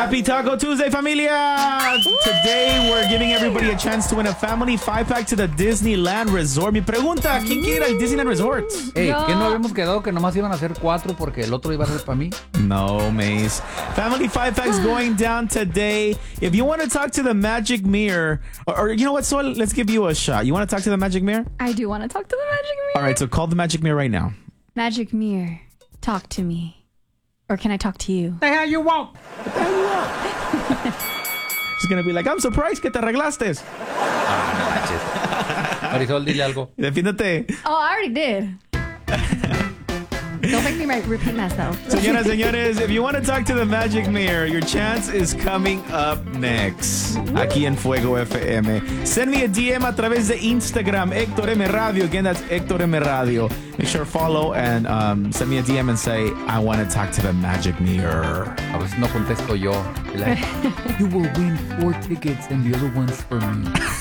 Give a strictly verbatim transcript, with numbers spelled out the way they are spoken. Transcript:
Happy Taco Tuesday, familia! Today we're giving everybody a chance to win a family five-pack to the Disneyland Resort. Mi pregunta, ¿quién quiere ir al Disneyland Resort? Ey, Yo. ¿qué no habíamos quedado que nomás iban a hacer cuatro porque el otro iba a ser para mí? No, Mace. Family five-packs going down today. If you want to talk to the Magic Mirror, or, or you know what, Sol, let's give you a shot. You want to talk to the Magic Mirror? I do want to talk to the Magic Mirror. All right, so call the Magic Mirror right now. Magic Mirror, talk to me. Or can I talk to you? The hell you want? She's going to be like, I'm surprised que te arreglaste. Ah, no manches. Marisol, dile algo. Defiéndete. Oh, I already did. Don't make me re- repeat myself. Señoras, señores, if you want to talk to the Magic Mirror, your chance is coming up next. Aquí en Fuego F M. Send me a D M a través de Instagram, Héctor M Radio. Again, that's Héctor M Radio. Make sure to follow and um, send me a D M and say, I want to talk to the Magic Mirror. A veces no contesto yo. Like, you will win four tickets and the other one's for me.